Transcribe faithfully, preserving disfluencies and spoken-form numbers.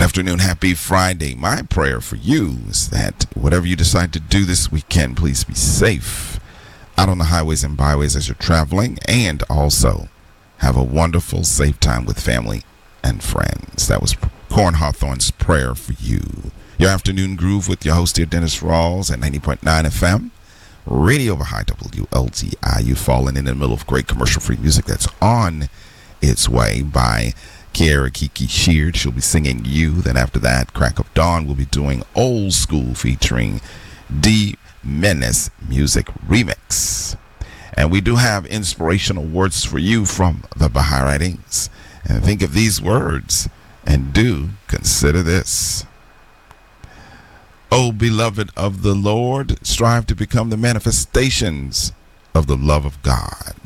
afternoon. Happy Friday. My prayer for you is that whatever you decide to do this weekend, please be safe out on the highways and byways as you're traveling, and also have a wonderful, safe time with family and friends. That was Corn Hawthorne's prayer for you. Your afternoon groove with your host here, Dennis Rawls, at ninety point nine F M. Radio over high W L T I. You falling in the middle of great commercial-free music that's on its way by Kiara Kiki Sheard. She'll be singing You. Then after that, Crack of Dawn will be doing Old School featuring D Menace Music Remix. And we do have inspirational words for you from the Baha'i writings. And think of these words and do consider this. O beloved of the Lord, strive to become the manifestations of the love of God.